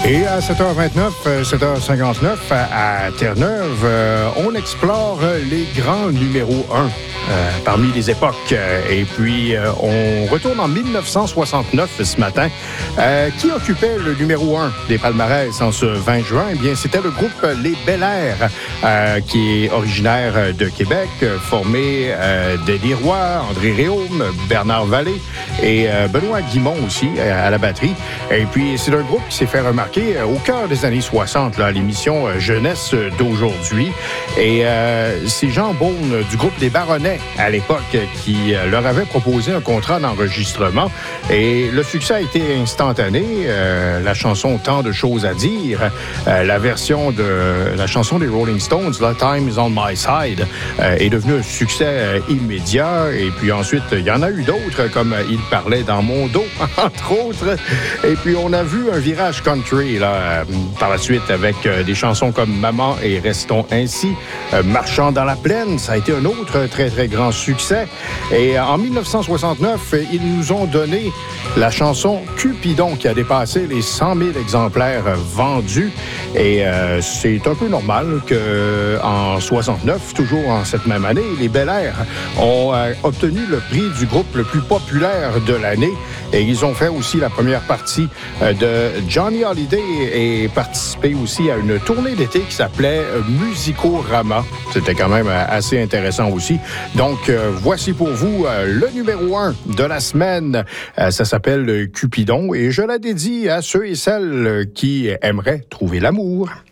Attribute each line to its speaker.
Speaker 1: Et à 7h29, 7h59, à Terre-Neuve, on explore les grands numéros 1 parmi les époques. Et puis, on retourne en 1969 ce matin. Qui occupait le numéro 1 des palmarès en ce 20 juin? Eh bien, c'était le groupe Les Bel Air, qui est originaire de Québec, formé d'Eddie Roy, André Réaume, Bernard Vallée et Benoît Guimond aussi à la batterie. Et puis, c'est un groupe qui s'est fait remarquer au cœur des années 60, là, à l'émission Jeunesse d'aujourd'hui. Et c'est Jean Beaune du groupe des Baronnets à l'époque qui leur avait proposé un contrat d'enregistrement. Et le succès a été instantané. La chanson Tant de choses à dire, la version de la chanson des Rolling Stones, là, Time is on my side, est devenue un succès immédiat. Et puis ensuite, il y en a eu d'autres, comme Il parlait dans mon dos, entre autres. Et puis on a vu un virage country là, par la suite avec des chansons comme Maman et Restons ainsi, Marchant dans la plaine, ça a été un autre très très grand succès. Et en 1969, ils nous ont donné la chanson Cupidon qui a dépassé les 100 000 exemplaires vendus. Et c'est un peu normal qu'en 69, toujours en cette même année, les Bel Air ont obtenu le prix du groupe le plus populaire de l'année. Et ils ont fait aussi la première partie de Johnny Hallyday et participé aussi à une tournée d'été qui s'appelait Musicorama. C'était quand même assez intéressant aussi. Donc, voici pour vous le numéro 1 de la semaine. Ça s'appelle Cupidon et je la dédie à ceux et celles qui aimeraient trouver l'amour.